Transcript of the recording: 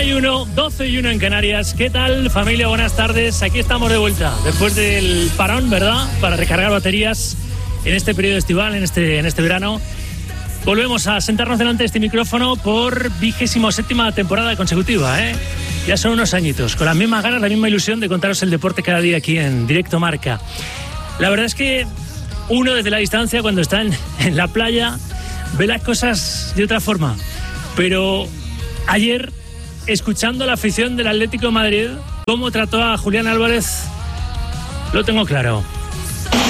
1:01, 12:01 en Canarias. ¿Qué tal, familia? Buenas tardes. Aquí estamos de vuelta, después del parón, ¿verdad? Para recargar baterías en este periodo estival, en este verano. Volvemos a sentarnos delante de este micrófono por 27ª temporada consecutiva, ¿eh? Ya son unos añitos, con las mismas ganas, la misma ilusión de contaros el deporte cada día aquí en Directo Marca. La verdad es que uno desde la distancia, cuando está en la playa, ve las cosas de otra forma. Pero ayer, escuchando a la afición del Atlético de Madrid, cómo trató a Julián Álvarez, lo tengo claro.